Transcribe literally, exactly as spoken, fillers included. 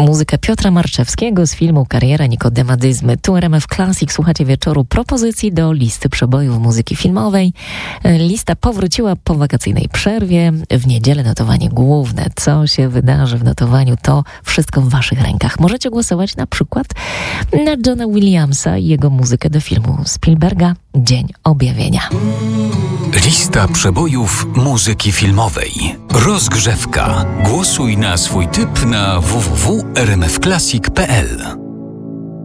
Muzyka Piotra Marczewskiego z filmu Kariera Nikodema Dyzmy. Tu R M F Classic. Słuchacie wieczoru propozycji do listy przebojów muzyki filmowej. Lista powróciła po wakacyjnej przerwie. W niedzielę notowanie główne. Co się wydarzy w notowaniu, to wszystko w waszych rękach. Możecie głosować na przykład na Johna Williamsa i jego muzykę do filmu Spielberga Dzień Objawienia. Lista przebojów muzyki filmowej. Rozgrzewka. Głosuj na swój typ na w w w kropka r m f classic kropka p l.